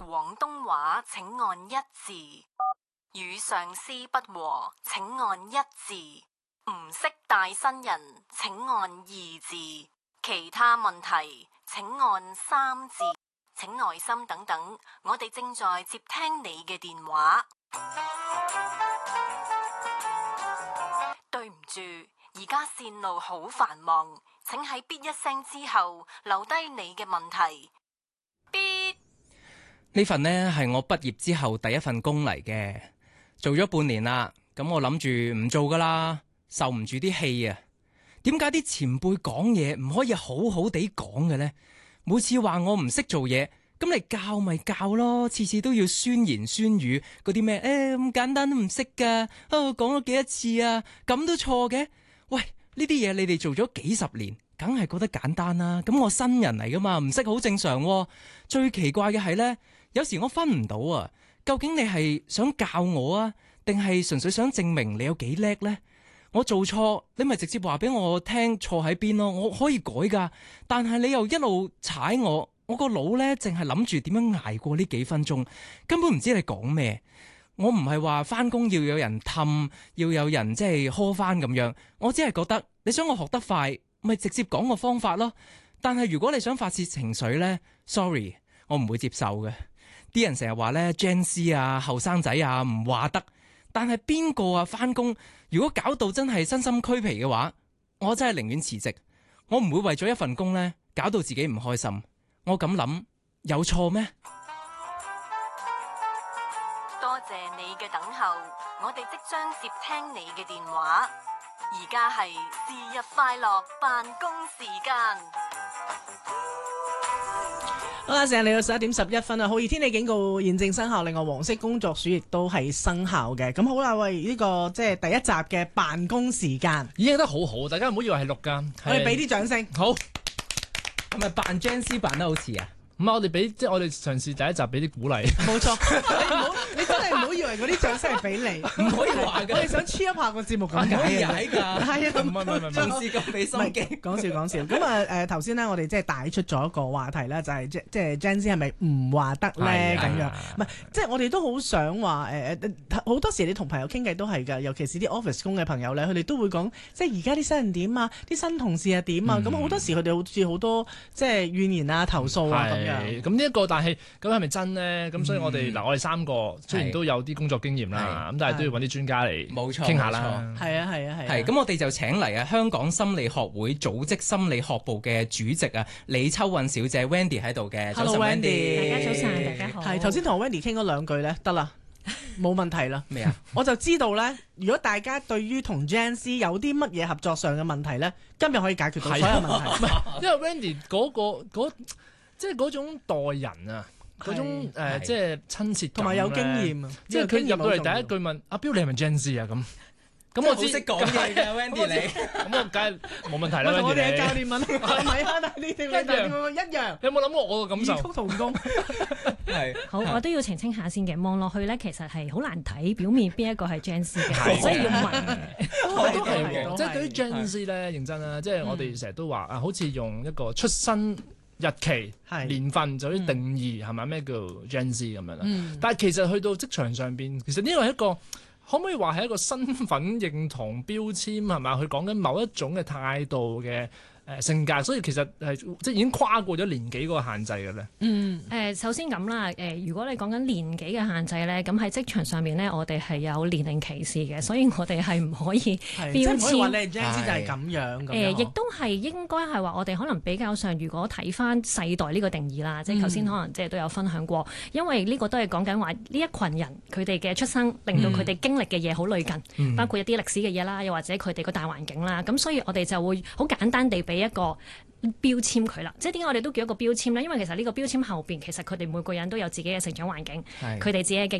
廣東話請按一字，與上司不和請按一字，唔識帶新人請按二字，其他問題請按三字，請耐心等等，我哋正在接聽你嘅電話。對唔住，而家線路好繁忙，請喺嗶一聲之後留低你嘅問題。嗶。 呢份呢係我畢業之後第一份工嚟嘅，做咗半年啦，咁我諗住唔做噶啦，受唔住啲氣啊！點解啲前輩講嘢唔可以好好地講嘅呢？每次話我唔識做嘢，咁你教咪教咯，次次都要酸言酸語嗰啲咩？咁簡單都唔識噶，講咗幾多次啊，咁都錯嘅？喂，呢啲嘢你哋做咗幾十年，梗係覺得簡單啦。咁我新人嚟噶嘛，唔識好正常喎。最奇怪嘅係呢，有時我分唔到啊，究竟你係想教我啊，定係純粹想證明你有幾叻呢？我做錯，你咪直接話俾我聽錯喺邊咯，我可以改噶。但係你又一路踩我個腦呢，淨係諗住點樣捱過呢幾分鐘，根本唔知你講咩。我唔係話返工要有人氹，要有人即係呵返咁樣，我只係覺得你想我學得快，咪直接講個方法咯。但係如果你想發泄情緒呢， sorry， 我唔會接受嘅。啲人成日話呢 Gen Z 啊，後生仔啊唔話得，但係邊個啊返工如果搞到真係身心俱疲嘅話，我真係寧願辭職。我唔會為咗一份工呢搞到自己唔開心。我咁諗有錯咩？ 多謝你嘅等候，我哋即將接聽你嘅電話。而家係是日快樂辦公時間。 好啦，成日嚟到11:11啊！酷熱天氣警告現正生效，另外黃色工作暑亦都係生效嘅。咁好啦，喂，呢個即係第一集嘅辦公時間， 已經得好好，大家唔好以為係錄㗎。 我哋俾啲掌聲。 好， 係咪扮 Gen Z 扮得好似啊？ 唔係我哋俾，即係我哋嘗試第一集俾啲鼓勵。 冇錯，你真係唔好以為嗰啲掌聲係俾你， 唔可以話嘅。 我哋想 cheer up 下個節目咁唔可以解踩㗎， 係啊， 唔係， 仲試咁俾心機。 講笑。咁啊頭先咧，我哋即係帶出咗一個話題咧，就係即係 Gen Z 係咪唔話得咧咁樣？唔係，即係我哋都好想話好多時你同朋友傾偈都係㗎，尤其是啲 office 工嘅朋友咧，佢哋都會講，即係而家啲新人點啊，啲新同事係點啊，咁好多時佢哋好似好多即係怨言啊、投訴啊咁樣。 咁呢一個，但係咁係咪真呢？咁所以我哋我哋三個雖然都有啲工作經驗啦，咁但係都要揾啲專家嚟傾下啦。 係啊。 係咁，我哋就請嚟啊香港心理學會組織心理學部嘅主席啊李秋韻小姐 Wendy 喺度嘅。 Hello Wendy， 大家早晨，大家好。 係頭先同 Wendy 傾咗兩句咧，得啦，冇問題啦。 咩啊？ 我就知道咧，如果大家對於同 Gen Z 有啲乜嘢合作上嘅問題咧，今日可以解決到所有問題。 因為 Wendy 即係嗰種待人啊，嗰種即係親切同埋有經驗啊， 即係佢入到嚟第一句問阿標你係咪 Gen Z 啊咁我好識講嘢嘅 Wendy 你， 咁我梗係冇問題啦。 我哋嘅教練問係咪啊？但係你哋一樣。 有冇諗過我嘅感受？ 異曲同工。 係好，我都要澄清下先嘅。望落去咧，其實係好難睇表面邊一個係 Gen Z 嘅，所以要問嘅。 都係即係對於 Gen Z 咧，認真啦，即係我哋成日都話啊，好似用一個出生日期、年份就可以定義係咪咩叫 Gen Z 咁樣啦。但係其實去到職場上邊，其實呢個係一個可唔可以話係一個身份認同標籤係咪？佢講緊某一種嘅態度嘅性格，所以其實係即係已經跨過咗年紀嗰個限制嘅咧。 首先咁啦，如果你講緊年紀嘅限制咧，咁喺職場上面咧，我哋係有年齡歧視嘅，所以我哋係唔可以標籤。 即係唔可以話你係 Gen Z 就係咁樣。 亦都係應該係話我哋可能比較上，如果睇翻世代呢個定義啦，即係頭先可能即係都有分享過，因為呢個都係講緊話呢一群人佢哋嘅出生令到佢哋經歷嘅嘢好類近，包括一啲歷史嘅嘢啦，又或者佢哋個大環境啦，咁所以我哋就會好簡單地俾一個標籤佢啦，即係點解我哋都叫一個標籤咧？因為其實呢個標籤後邊，其實佢哋每個人都有自己嘅成長環境，佢哋自己嘅經